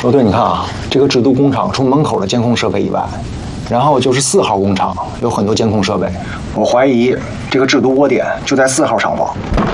罗队，你看啊，这个制毒工厂除门口的监控设备以外，然后就是4号工厂有很多监控设备，我怀疑这个制毒窝点就在4号厂房。